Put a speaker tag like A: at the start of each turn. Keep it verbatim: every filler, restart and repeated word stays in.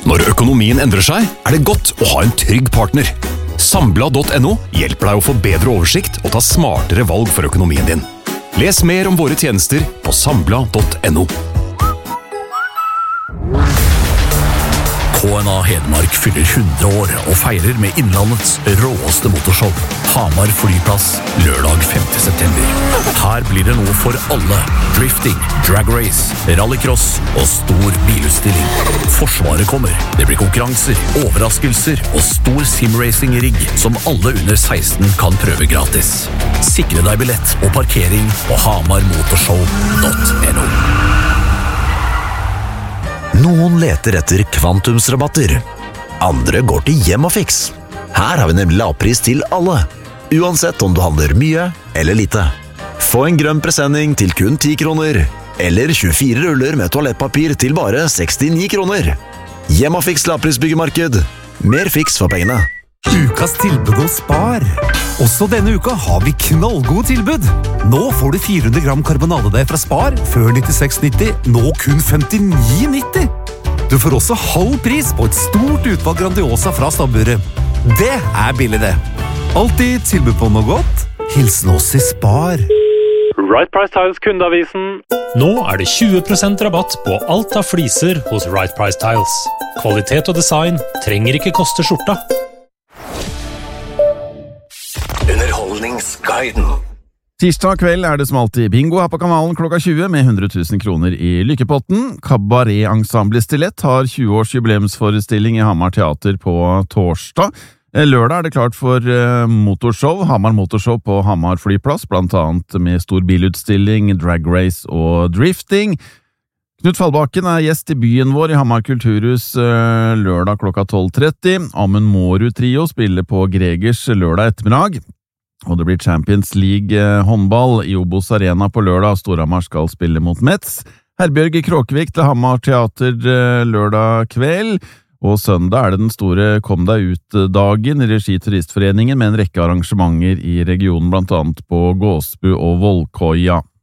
A: Når økonomien endrer seg, er det godt å ha en trygg partner. Sambla punktum no hjelper deg å få bedre oversikt og ta smartere valg for økonomien din. Les mer om våre tjenester på Sambla punktum no.
B: K N A Hedmark fyller hundre år og feirer med Innlandets råeste motorshow. Hamar flyplass, lørdag femte september. Her blir det noe for alle. Drifting, drag race, rallycross og stor bilutstilling. Forsvaret kommer. Det blir konkurranser, overraskelser og stor simracing-rigg som alle under seksten kan prøve gratis. Sikre deg billett og parkering på hamar motorshow punktum no.
C: Noen leter etter kvantumsrabatter. Andre går til Hjem og Fix. Her har vi nemlig lavpris til alle, uansett om du handler mye eller lite. Få en grønn presenning til kun ti kroner, eller tjuefire ruller med toalettpapir til bare sekstini kroner. Hjem og Fix lavprisbyggemarked. Mer fiks for pengene.
D: Ukas tilbud hos Spar. Også denne uka har vi knallgode tilbud. Nå får du fire hundre gram karbonadedeig fra Spar, før nittiseks nitti, nå kun femtini nitti. Du får også halv pris på et stort utvalg Grandiosa fra stabburet. Det er billig det. Alltid tilbud på noe godt. Hilsen oss i Spar.
E: Right Price Tiles kundeavisen.
F: Nå er det tjue prosent rabatt på alt av fliser hos Right Price Tiles. Kvalitet og design trenger ikke koste skjorta.
C: Underholdningsguiden.
G: Tirsdag kveld er det som alltid bingo her på kanalen klokka tjue med hundre tusen kroner i lykkepotten. Kabaret-ensemble Stilett har tjue års jubileumsforestilling i Hamar Teater på torsdag. Lørdag er det klart for uh, motorshow, Hamar Motorshow på Hamar flyplass, blant annet med stor bilutstilling, drag race og drifting. Knut Fallbakken er gjest i byen vår i Hamar Kulturhus uh, lørdag klokka tolv tretti. Amund Mårud Trio spiller på Gregers lørdag ettermiddag. Og det blir Champions League uh, håndball i Obos Arena på lørdag. Storhamar skal spille mot Metz. Herbjørg Kråkevik til Hamar Teater uh, lørdag kveld. Og søndag er det den store Kom deg ut-dagen i regi Turistforeningen med en rekke arrangementer i regionen, blant annet på Gåsbu og Vollkoia.